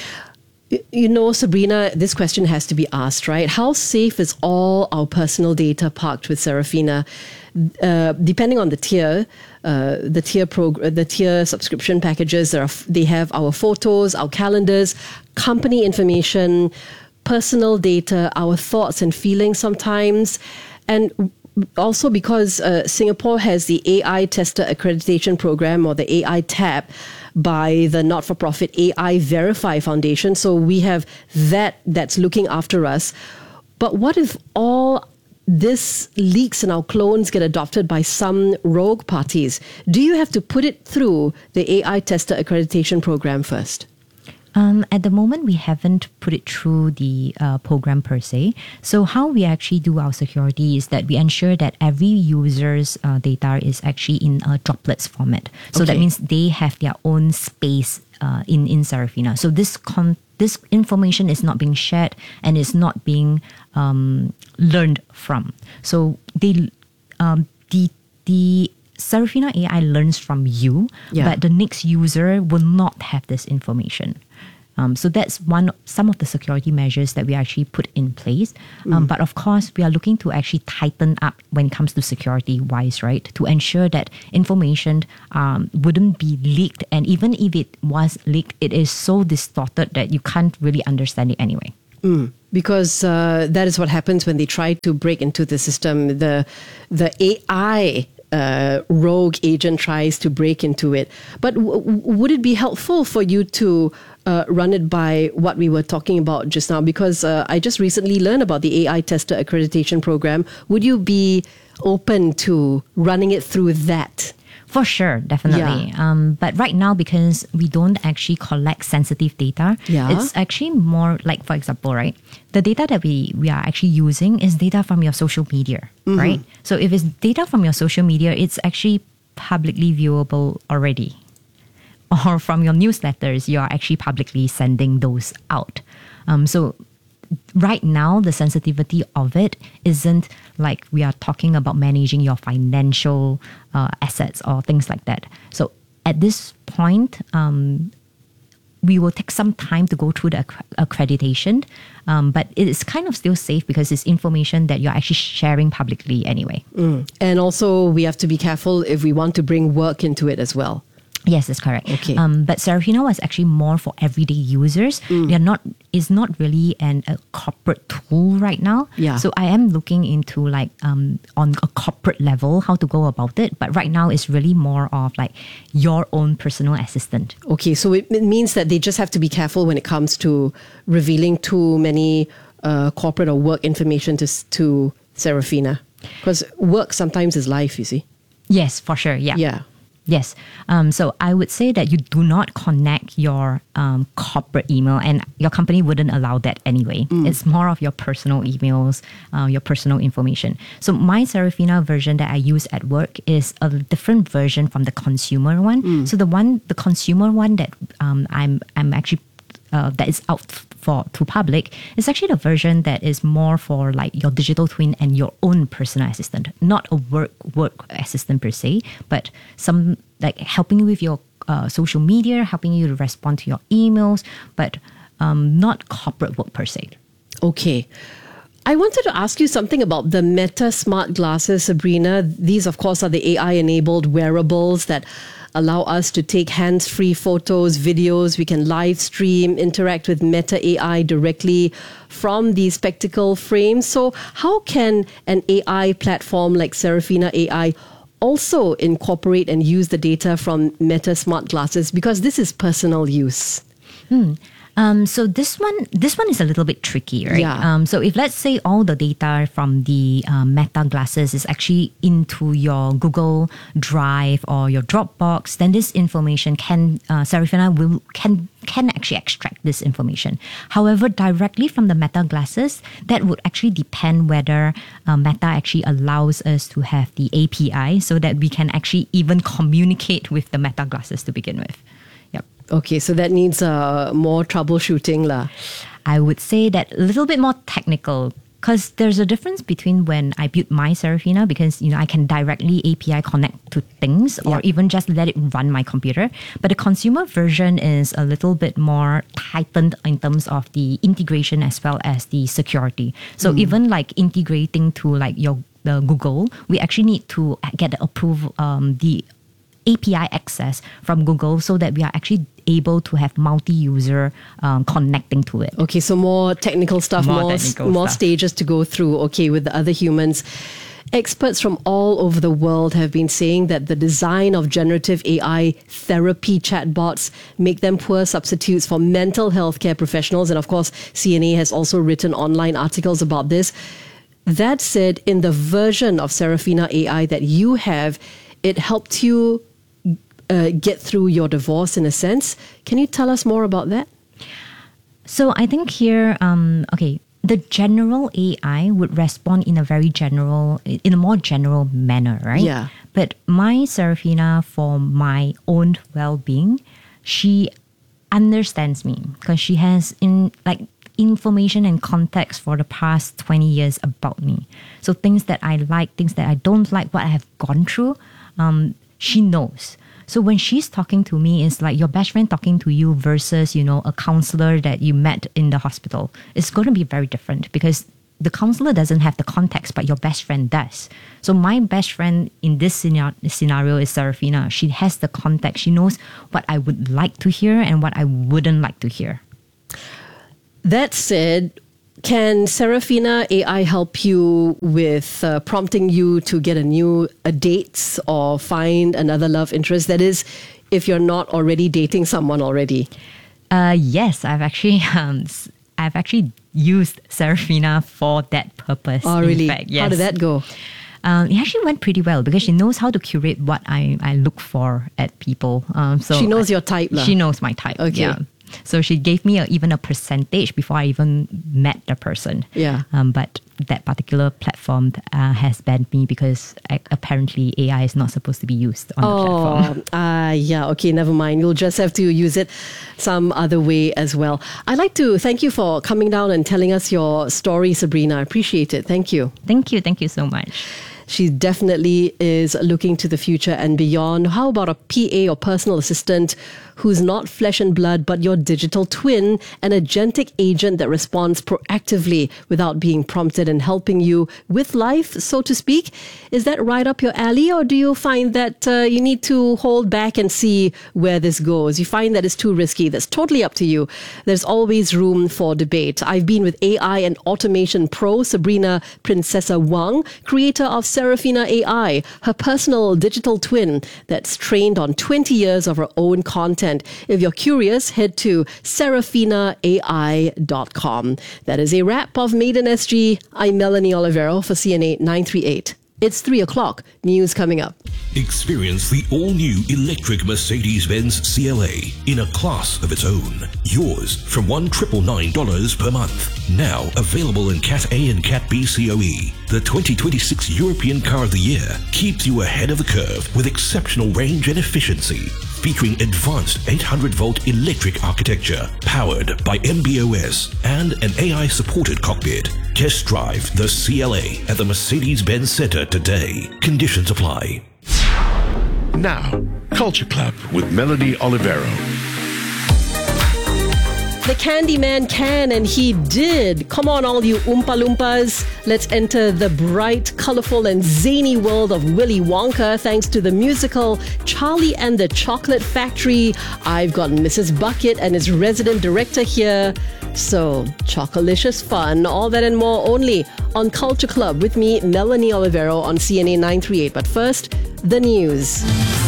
Y- You know, Sabrina, this question has to be asked, right? How safe is all our personal data parked with Serafina? Uh, depending on the tier, uh, the tier prog- the tier subscription packages, there are f- they have our photos, our calendars, company information, personal data, our thoughts and feelings sometimes, and also because uh, Singapore has the A I Tester Accreditation Program, or the A I T A P, by the not-for-profit A I Verify Foundation. So we have that that's looking after us. But what if all this leaks and our clones get adopted by some rogue parties? Do you have to put it through the A I Tester Accreditation Program first? Um, at the moment, we haven't put it through the uh, program per se. So how we actually do our security is that we ensure that every user's uh, data is actually in a droplets format. So that Okay. means they have their own space uh, in, in Serafina. So this con- this information is not being shared and is not being um, learned from. So they um, the the Serafina A I learns from you, Yeah. but the next user will not have this information. Um, so that's one some of the security measures that we actually put in place. Um, Mm. But of course, we are looking to actually tighten up when it comes to security wise, right? To ensure that information um, wouldn't be leaked, and even if it was leaked, it is so distorted that you can't really understand it anyway. Mm, because uh, that is what happens when they try to break into the system. The the A I uh, rogue agent tries to break into it. But w- w- would it be helpful for you to uh, run it by what we were talking about just now? Because uh, I just recently learned about the A I tester accreditation program. Would you be open to running it through that? For sure, definitely. Um, but right now, because we don't actually collect sensitive data, Yeah. it's actually more like, for example, right? The data that we, we are actually using is data from your social media, Mhm. right? So if it's data from your social media, it's actually publicly viewable already. Or from your newsletters, you are actually publicly sending those out. Um, so right now, the sensitivity of it isn't like we are talking about managing your financial uh, assets or things like that. So at this point, um, we will take some time to go through the acc- accreditation, um, but it is kind of still safe because it's information that you're actually sharing publicly anyway. Mm. And also, we have to be careful if we want to bring work into it as well. Yes, that's correct. Okay. Um, but Serafina was actually more for everyday users. Mm. They are not. It's not really an a corporate tool right now. Yeah. So I am looking into like um on a corporate level how to go about it. But right now it's really more of like your own personal assistant. Okay, so it, it means that they just have to be careful when it comes to revealing too many uh, corporate or work information to s- to Serafina, because work sometimes is life. You see. Yes, for sure. Yeah. Yeah. Yes. Um, so I would say that you do not connect your um, corporate email, and your company wouldn't allow that anyway. Mm. It's more of your personal emails, uh, your personal information. So my Serafina version that I use at work is a different version from the consumer one. Mm. So the one, the consumer one that um, I'm I'm actually uh, that is out for to public is actually the version that is more for like your digital twin and your own personal assistant, not a work work assistant per se, but some like helping you with your uh, social media, helping you to respond to your emails, but um, not corporate work per se. Okay. I wanted to ask you something about the Meta smart glasses, Sabrina. These, of course, are the A I-enabled wearables that allow us to take hands-free photos, videos. We can live stream, interact with Meta A I directly from these spectacle frames. So how can an A I platform like Serafina A I also incorporate and use the data from Meta smart glasses? Because this is personal use. Hmm. Um, so this one, this one is a little bit tricky, right? Yeah. Um, so if let's say all the data from the uh, Meta glasses is actually into your Google Drive or your Dropbox, then this information can uh, Serafina will can can actually extract this information. However, directly from the Meta glasses, that would actually depend whether uh, Meta actually allows us to have the A P I so that we can actually even communicate with the Meta glasses to begin with. Yep. Okay, so that needs uh, more troubleshooting lah. I would say that a little bit more technical, because there's a difference between when I build my Serafina, because you know I can directly A P I connect to things or Yeah. even just let it run my computer. But the consumer version is a little bit more tightened in terms of the integration as well as the security. So Mm. even like integrating to like your the Google, we actually need to get the approval um, the A P I access from Google so that we are actually able to have multi-user um, connecting to it. Okay, so more technical stuff, More more technical more stuff. stages to go through. Okay, with the other humans. Experts from all over the world have been saying that the design of generative A I therapy chatbots make them poor substitutes for mental health care professionals. And of course, C N A has also written online articles about this. That said, in the version of Serafina A I that you have, it helped you uh, get through your divorce in a sense. Can you tell us more about that? So I think here, um, okay, the general A I would respond in a very general, in a more general manner, right? Yeah. But my Serafina, for my own well-being, she understands me because she has in like information and context for the past twenty years about me. So things that I like, things that I don't like, what I have gone through, um, she knows. So when she's talking to me, it's like your best friend talking to you versus, you know, a counselor that you met in the hospital. It's going to be very different because the counselor doesn't have the context, but your best friend does. So my best friend in this scenario is Serafina. She has the context. She knows what I would like to hear and what I wouldn't like to hear. That said, can Serafina A I help you with uh, prompting you to get a new a date or find another love interest? That is, if you're not already dating someone already. Uh, yes, I've actually um, I've actually used Serafina for that purpose. Oh, really? In fact, yes. How did that go? Um, it actually went pretty well because she knows how to curate what I, I look for at people. Um, so she knows I, your type, lah. She knows my type. Okay. Yeah. So she gave me a, even a percentage before I even met the person. Yeah. Um, but that particular platform uh, has banned me because I, apparently A I is not supposed to be used on oh, the platform. Ah, uh, yeah. Okay, never mind. You'll just have to use it some other way as well. I'd like to thank you for coming down and telling us your story, Sabrina. I appreciate it. Thank you. Thank you. Thank you so much. She definitely is looking to the future and beyond. How about a P A or personal assistant who's not flesh and blood, but your digital twin, an agentic agent that responds proactively without being prompted and helping you with life, so to speak? Is that right up your alley, or do you find that uh, you need to hold back and see where this goes? You find that it's too risky? That's totally up to you. There's always room for debate. I've been with A I and automation pro Sabrina Princessa Wang, creator of Serafina A I, her personal digital twin that's trained on twenty years of her own content. If you're curious, head to serafina A I dot com. That is a wrap of Made in S G. I'm Melanie Olivero for C N A nine thirty-eight. It's three o'clock. News coming up. Experience the all-new electric Mercedes-Benz C L A in a class of its own. Yours from one thousand nine hundred ninety-nine dollars per month. Now available in Cat A and Cat B C O E. The twenty twenty-six European Car of the Year keeps you ahead of the curve with exceptional range and efficiency. Featuring advanced eight hundred volt electric architecture, powered by M B O S and an A I-supported cockpit. Test drive the C L A at the Mercedes-Benz Center today. Conditions apply. Now, Culture Club with Melanie Olivero. The Candyman can, and he did. Come on, all you Oompa Loompas. Let's enter the bright, colorful, and zany world of Willy Wonka thanks to the musical Charlie and the Chocolate Factory. I've got Missus Bucket and his resident director here. So, chocolicious fun, all that and more only on Culture Club with me, Melanie Olivero on C N A nine thirty-eight. But first, the news.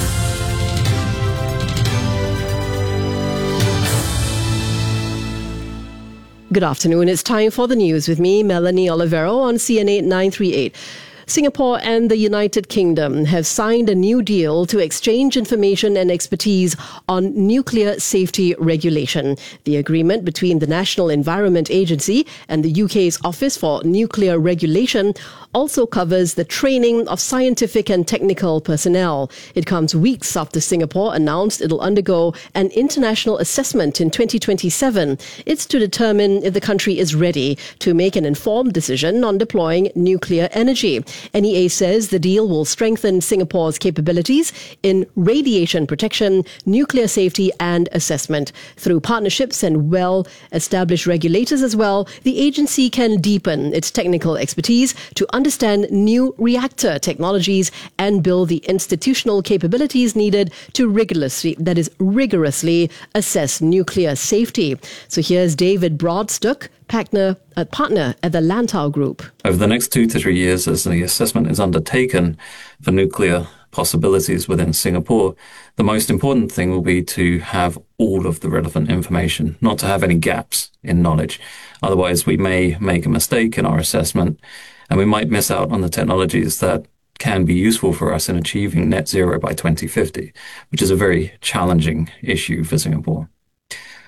Good afternoon. It's time for the news with me, Melanie Olivero on C N A nine thirty-eight. Singapore and the United Kingdom have signed a new deal to exchange information and expertise on nuclear safety regulation. The agreement between the National Environment Agency and the U K's Office for Nuclear Regulation also covers the training of scientific and technical personnel. It comes weeks after Singapore announced it'll undergo an international assessment in twenty twenty-seven. It's to determine if the country is ready to make an informed decision on deploying nuclear energy. N E A says the deal will strengthen Singapore's capabilities in radiation protection, nuclear safety and assessment. Through partnerships and well-established regulators as well, the agency can deepen its technical expertise to understand new reactor technologies and build the institutional capabilities needed to rigorously, that is, rigorously assess nuclear safety. So here's David Broadstock, partner, uh, partner at the Lantau Group. Over the next two to three years, as the assessment is undertaken for nuclear possibilities within Singapore, the most important thing will be to have all of the relevant information, not to have any gaps in knowledge. Otherwise, we may make a mistake in our assessment and we might miss out on the technologies that can be useful for us in achieving net zero by twenty fifty, which is a very challenging issue for Singapore.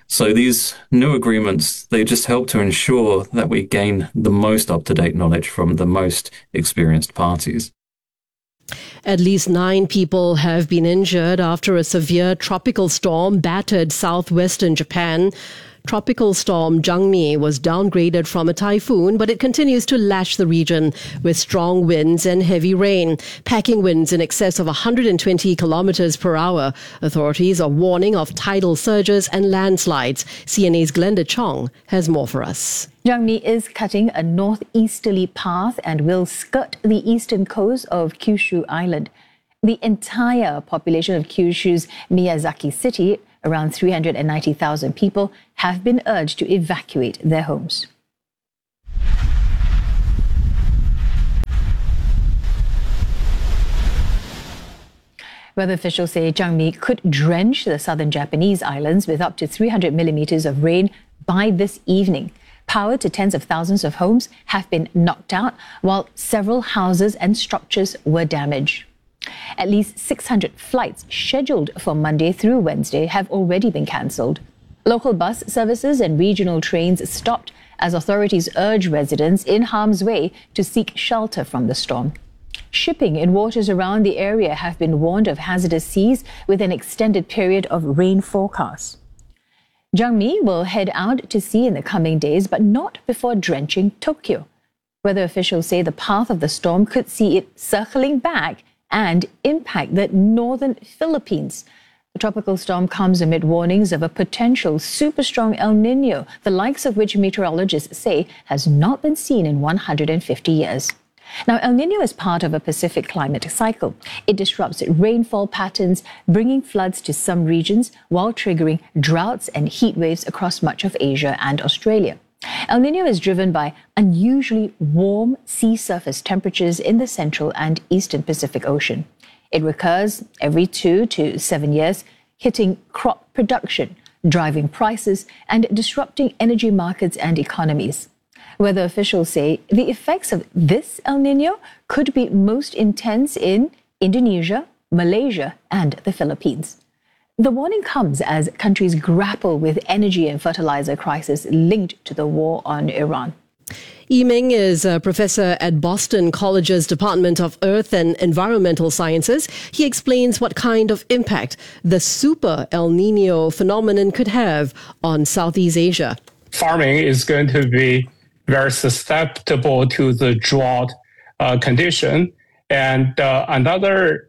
So these new agreements, they just help to ensure that we gain the most up-to-date knowledge from the most experienced parties. At least nine people have been injured after a severe tropical storm battered southwestern Japan. Tropical storm Jangmi was downgraded from a typhoon, but it continues to lash the region with strong winds and heavy rain, packing winds in excess of one hundred twenty kilometers per hour. Authorities are warning of tidal surges and landslides. C N A's Glenda Chong has more for us. Jangmi is cutting a northeasterly path and will skirt the eastern coast of Kyushu Island. The entire population of Kyushu's Miyazaki City, around three hundred ninety thousand people, have been urged to evacuate their homes. Weather officials say Jangmi could drench the southern Japanese islands with up to three hundred millimeters of rain by this evening. Power to tens of thousands of homes have been knocked out, while several houses and structures were damaged. At least six hundred flights scheduled for Monday through Wednesday have already been cancelled. Local bus services and regional trains stopped as authorities urge residents in harm's way to seek shelter from the storm. Shipping in waters around the area have been warned of hazardous seas with an extended period of rain forecast. Jangmi will head out to sea in the coming days, but not before drenching Tokyo. Weather officials say the path of the storm could see it circling back and impact the northern Philippines. The tropical storm comes amid warnings of a potential super strong El Nino, the likes of which meteorologists say has not been seen in one hundred fifty years. Now, El Nino is part of a Pacific climate cycle. It disrupts rainfall patterns, bringing floods to some regions while triggering droughts and heat waves across much of Asia and Australia. El Nino is driven by unusually warm sea surface temperatures in the central and eastern Pacific Ocean. It recurs every two to seven years, hitting crop production, driving prices, and disrupting energy markets and economies. Weather officials say the effects of this El Nino could be most intense in Indonesia, Malaysia, and the Philippines. The warning comes as countries grapple with energy and fertilizer crisis linked to the war on Iran. Yi Ming is a professor at Boston College's Department of Earth and Environmental Sciences. He explains what kind of impact the super El Nino phenomenon could have on Southeast Asia. Farming is going to be very susceptible to the drought uh, condition. And uh, another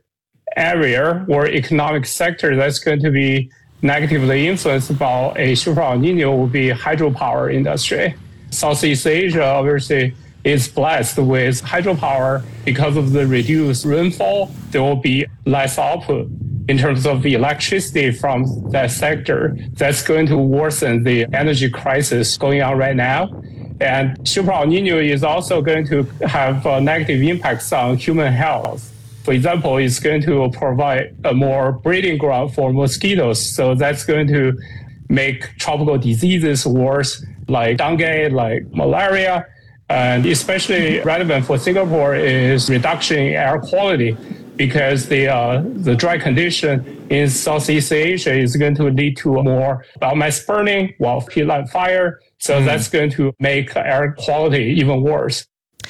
area or economic sector that's going to be negatively influenced by a super El Nino will be hydropower industry. Southeast Asia obviously is blessed with hydropower. Because of the reduced rainfall, there will be less output in terms of the electricity from that sector. That's going to worsen the energy crisis going on right now. And super El Nino is also going to have uh, negative impacts on human health. For example, it's going to provide a more breeding ground for mosquitoes. So that's going to make tropical diseases worse, like dengue, like malaria. And especially relevant for Singapore is reduction in air quality, because the uh, the dry condition in Southeast Asia is going to lead to more biomass burning, while peatland fire. So mm. that's going to make air quality even worse.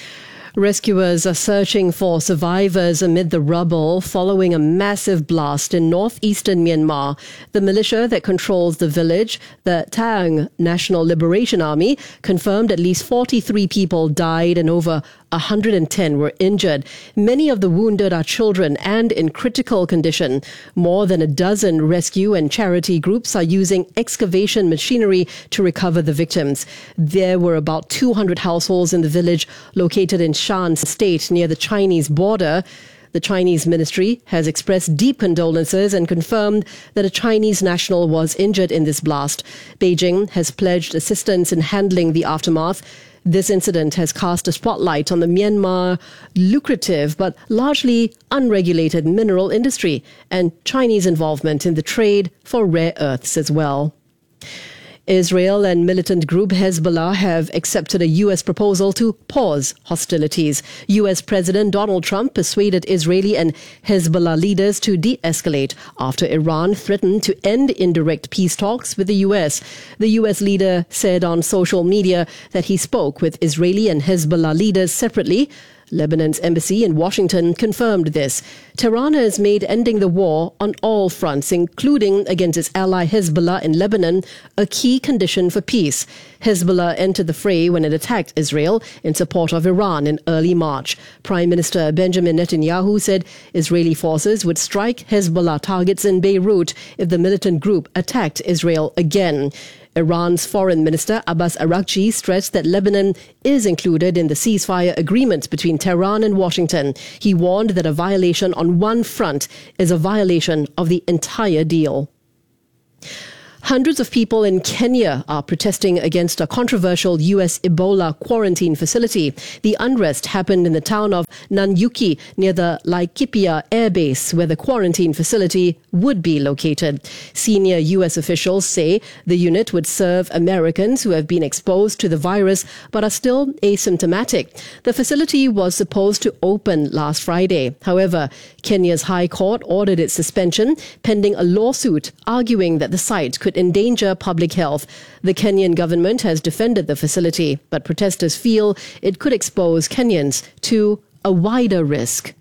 Rescuers are searching for survivors amid the rubble following a massive blast in northeastern Myanmar. The militia that controls the village, the Taung National Liberation Army, confirmed at least forty-three people died and over one hundred ten were injured. Many of the wounded are children and in critical condition. More than a dozen rescue and charity groups are using excavation machinery to recover the victims. There were about two hundred households in the village located in Shan State near the Chinese border. The Chinese ministry has expressed deep condolences and confirmed that a Chinese national was injured in this blast. Beijing has pledged assistance in handling the aftermath. This incident has cast a spotlight on the Myanmar lucrative but largely unregulated mineral industry and Chinese involvement in the trade for rare earths as well. Israel and militant group Hezbollah have accepted a U S proposal to pause hostilities. U S President Donald Trump persuaded Israeli and Hezbollah leaders to de-escalate after Iran threatened to end indirect peace talks with the U S. The U S leader said on social media that he spoke with Israeli and Hezbollah leaders separately. Lebanon's embassy in Washington confirmed this. Tehran has made ending the war on all fronts, including against its ally Hezbollah in Lebanon, a key condition for peace. Hezbollah entered the fray when it attacked Israel in support of Iran in early March. Prime Minister Benjamin Netanyahu said Israeli forces would strike Hezbollah targets in Beirut if the militant group attacked Israel again. Iran's Foreign Minister Abbas Araghchi stressed that Lebanon is included in the ceasefire agreement between Tehran and Washington. He warned that a violation on one front is a violation of the entire deal. Hundreds of people in Kenya are protesting against a controversial U S Ebola quarantine facility. The unrest happened in the town of Nanyuki near the Laikipia Air Base, where the quarantine facility would be located. Senior U S officials say the unit would serve Americans who have been exposed to the virus but are still asymptomatic. The facility was supposed to open last Friday. However, Kenya's High Court ordered its suspension pending a lawsuit arguing that the site could endanger public health. The Kenyan government has defended the facility, but protesters feel it could expose Kenyans to a wider risk.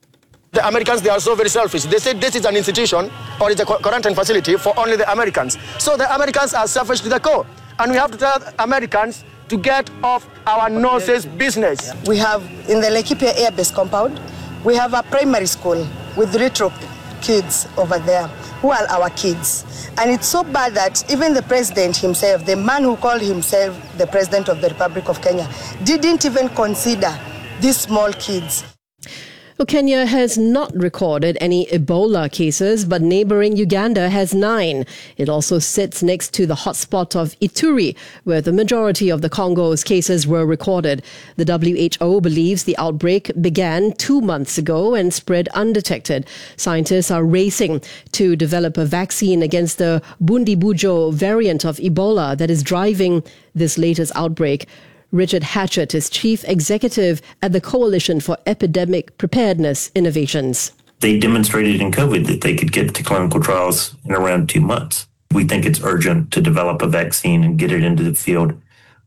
The Americans, they are so very selfish. They say this is an institution or it's a quarantine facility for only the Americans. So the Americans are selfish to the core. And we have to tell Americans to get off our noses business. We have, in the Laikipia Air Base compound, we have a primary school with retro kids over there who are our kids. And it's so bad that even the president himself, the man who called himself the president of the Republic of Kenya, didn't even consider these small kids. Well, Kenya has not recorded any Ebola cases, but neighboring Uganda has nine. It also sits next to the hotspot of Ituri, where the majority of the Congo's cases were recorded. The W H O believes the outbreak began two months ago and spread undetected. Scientists are racing to develop a vaccine against the Bundibujo variant of Ebola that is driving this latest outbreak. Richard Hatchett is Chief Executive at the Coalition for Epidemic Preparedness Innovations. They demonstrated in COVID that they could get to clinical trials in around two months. We think it's urgent to develop a vaccine and get it into the field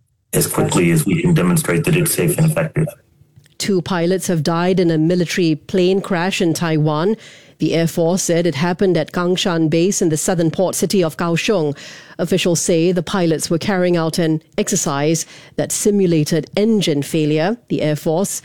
as quickly as we can demonstrate that it's safe and effective. Two pilots have died in a military plane crash in Taiwan. The Air Force said it happened at Kangshan Base in the southern port city of Kaohsiung. Officials say the pilots were carrying out an exercise that simulated engine failure. The Air Force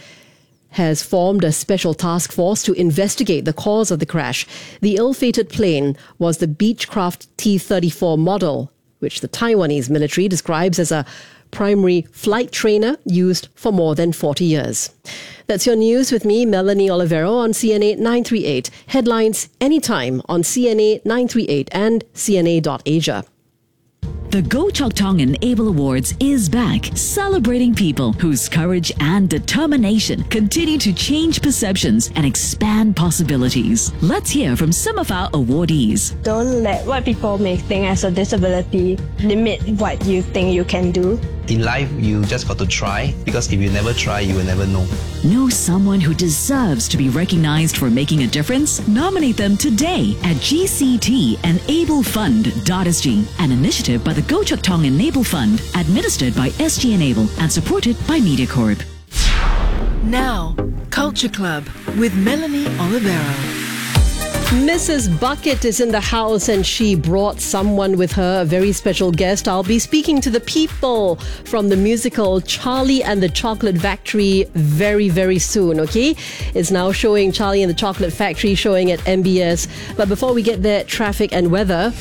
has formed a special task force to investigate the cause of the crash. The ill-fated plane was the Beechcraft T thirty-four model, which the Taiwanese military describes as a primary flight trainer used for more than forty years. That's your news with me, Melanie Olivero, on C N A nine thirty-eight. Headlines anytime on C N A nine thirty-eight and C N A dot asia. The Go Chok Tong Enable Awards is back, celebrating people whose courage and determination continue to change perceptions and expand possibilities. Let's hear from some of our awardees. Don't let what people may think as a disability limit what you think you can do. In life, you just got to try, because if you never try, you will never know. Know someone who deserves to be recognized for making a difference? Nominate them today at G C T Enable Fund dot S G, an initiative by the Go Chok Tong Enable Fund, administered by S G Enable and supported by MediaCorp. Now, Culture Club with Melanie Olivero. Missus Bucket is in the house and she brought someone with her, a very special guest. I'll be speaking to the people from the musical Charlie and the Chocolate Factory very, very soon, okay? It's now showing, Charlie and the Chocolate Factory showing at M B S. But before we get there, traffic and weather.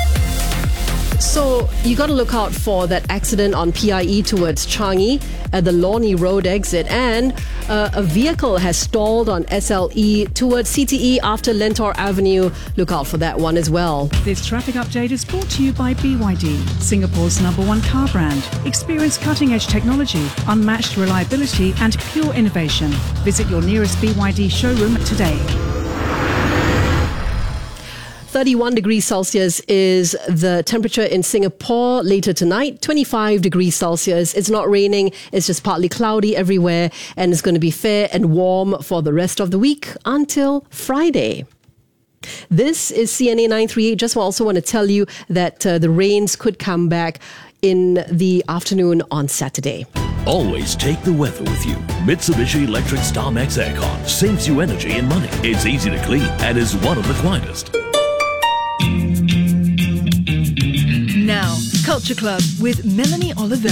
So you got to look out for that accident on P I E towards Changi at the Lornie Road exit, and uh, a vehicle has stalled on S L E towards C T E after Lentor Avenue. Look out for that one as well. This traffic update is brought to you by B Y D, Singapore's number one car brand. Experience cutting-edge technology, unmatched reliability and pure innovation. Visit your nearest B Y D showroom today. thirty-one degrees Celsius is the temperature in Singapore later tonight. twenty-five degrees Celsius. It's not raining. It's just partly cloudy everywhere. And it's going to be fair and warm for the rest of the week until Friday. This is C N A nine three eight. Just also want to tell you that uh, the rains could come back in the afternoon on Saturday. Always take the weather with you. Mitsubishi Electric StarMax Aircon saves you energy and money. It's easy to clean and is one of the quietest. Now, Culture Club with Melanie Oliver.